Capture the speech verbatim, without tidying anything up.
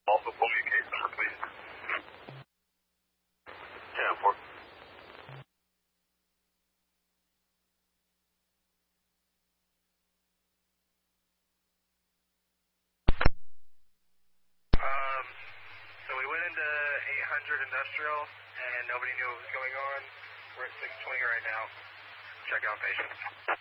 Also, pull me a case number, please. Yeah, four. Um, so we went into eight hundred Industrial, and nobody knew what was going on. We're at six twenty right now. Check out patient.